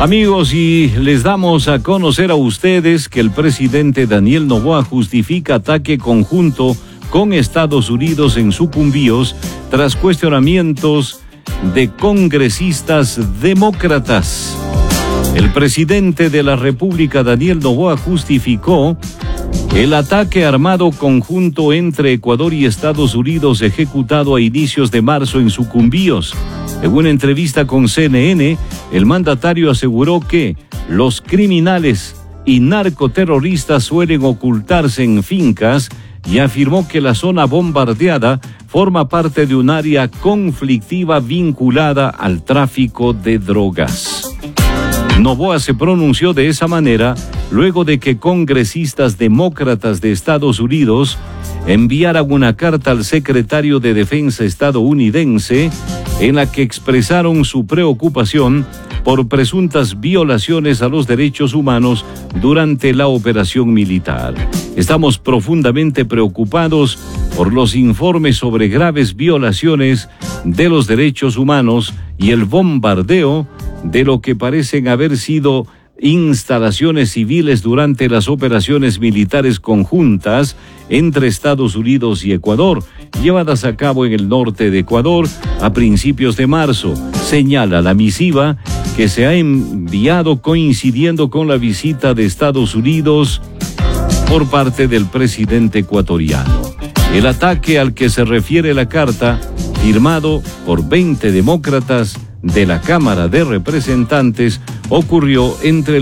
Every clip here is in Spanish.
Amigos, y les damos a conocer a ustedes que el presidente Daniel Noboa justifica ataque conjunto con Estados Unidos en Sucumbíos tras cuestionamientos de congresistas demócratas. El presidente de la República, Daniel Noboa, justificó el ataque armado conjunto entre Ecuador y Estados Unidos ejecutado a inicios de marzo en Sucumbíos. En una entrevista con CNN, el mandatario aseguró que los criminales y narcoterroristas suelen ocultarse en fincas y afirmó que la zona bombardeada forma parte de un área conflictiva vinculada al tráfico de drogas. Noboa se pronunció de esa manera luego de que congresistas demócratas de Estados Unidos enviaran una carta al secretario de Defensa estadounidense en la que expresaron su preocupación por presuntas violaciones a los derechos humanos durante la operación militar. Estamos profundamente preocupados por los informes sobre graves violaciones de los derechos humanos y el bombardeo de lo que parecen haber sido instalaciones civiles durante las operaciones militares conjuntas entre Estados Unidos y Ecuador, llevadas a cabo en el norte de Ecuador a principios de marzo, señala la misiva que se ha enviado coincidiendo con la visita de Estados Unidos por parte del presidente ecuatoriano. El ataque al que se refiere la carta, firmado por 20 demócratas de la Cámara de Representantes, ocurrió entre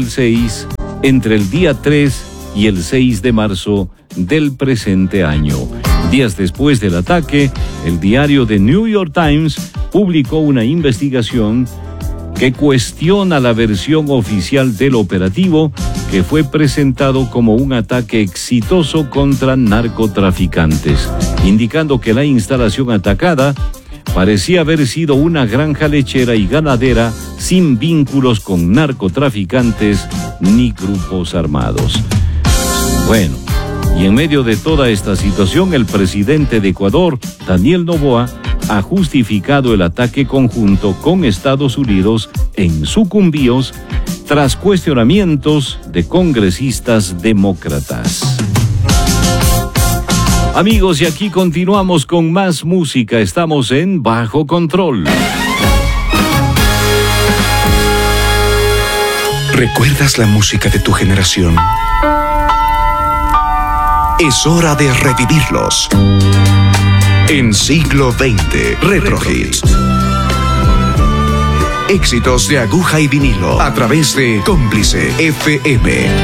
el día 3 y el 6 de marzo del presente año. Días después del ataque, el diario The New York Times publicó una investigación que cuestiona la versión oficial del operativo, que fue presentado como un ataque exitoso contra narcotraficantes, indicando que la instalación atacada parecía haber sido una granja lechera y ganadera sin vínculos con narcotraficantes ni grupos armados. Bueno, y en medio de toda esta situación, el presidente de Ecuador, Daniel Noboa, ha justificado el ataque conjunto con Estados Unidos en Sucumbíos tras cuestionamientos de congresistas demócratas. Amigos, y aquí continuamos con más música. Estamos en Bajo Control. ¿Recuerdas la música de tu generación? Es hora de revivirlos. En Siglo XX, Retro Hits. Éxitos de aguja y vinilo a través de Cómplice FM.